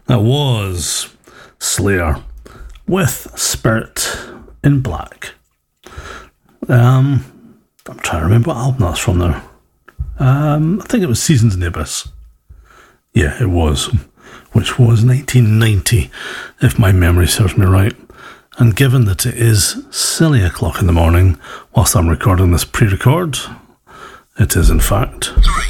That was Slayer with Spirit in Black. I'm trying to remember what album that's from now. I think it was Seasons in the Abyss. Yeah, it was. Which was 1990, if my memory serves me right. And given that it is silly o'clock in the morning whilst I'm recording this pre-record, it is in fact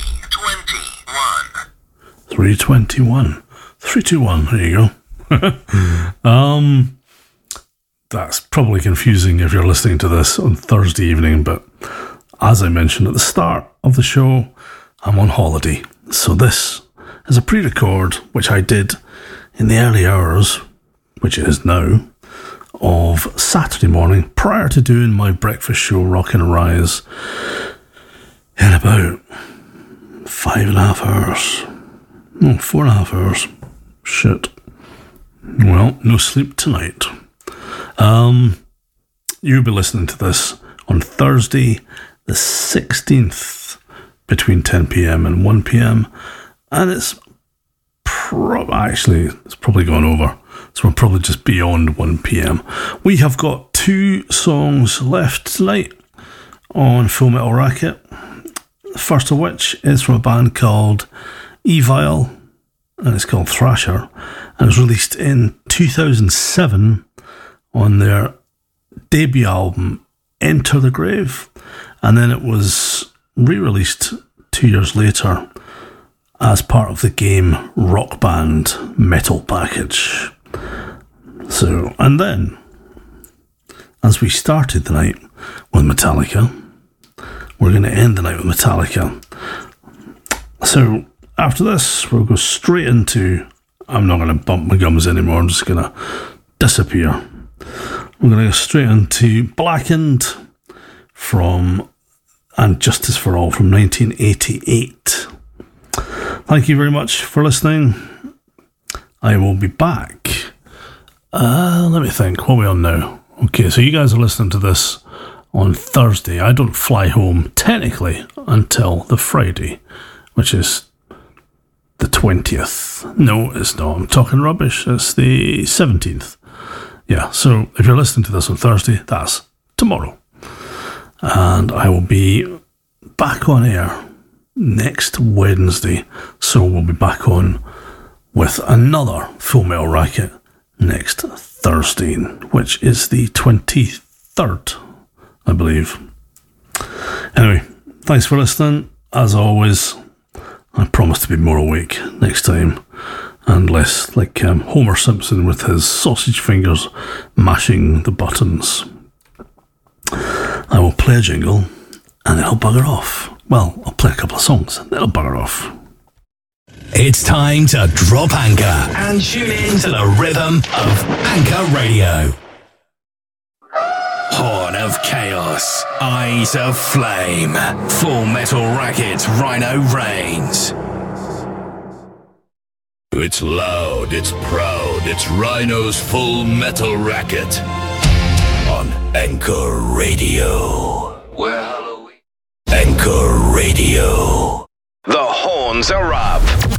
3:21. 3:21. 321, there you go. That's probably confusing if you're listening to this on Thursday evening, but as I mentioned at the start of the show, I'm on holiday. So this is a pre-record, which I did in the early hours, which it is now, of Saturday morning, prior to doing my breakfast show, Rockin' Rise, in about 5.5 hours. No, 4.5 hours. Shit. Well, no sleep tonight. You'll be listening to this on Thursday, the 16th, between 10 p.m. and 1 p.m. And it's probably gone over. So we're probably just beyond 1 p.m. We have got 2 songs left tonight on Full Metal Racket. The first of which is from a band called Evil, and it's called Thrasher, and it was released in 2007 on their debut album Enter the Grave, and then it was re-released 2 years later as part of the game Rock Band Metal Package. So, and then, as we started the night with Metallica, we're going to end the night with Metallica. So, after this, we'll go straight into, I'm not going to bump my gums anymore, I'm just going to disappear. We're going to go straight into Blackened and Justice for All from 1988. Thank you very much for listening. I will be back. Let me think. What are we on now? Okay, so you guys are listening to this on Thursday. I don't fly home technically until the Friday, which is the 20th. No, it's not. I'm talking rubbish. It's the 17th. Yeah, so if you're listening to this on Thursday, that's tomorrow. And I will be back on air next Wednesday. So we'll be back on with another Full Metal Racket next Thursday, which is the 23rd, I believe. Anyway, thanks for listening. As always, I promise to be more awake next time and less like Homer Simpson with his sausage fingers mashing the buttons. I will play a jingle and it'll bugger off. Well, I'll play a couple of songs and it'll bugger off. It's time to drop anchor and tune in to the rhythm of Anchor Radio. Horn of Chaos, Eyes of Flame, Full Metal Racket, Rhino Reigns. It's loud, it's proud, it's Rhino's Full Metal Racket on Anchor Radio. Where Halloween? Anchor Radio. The horns are up.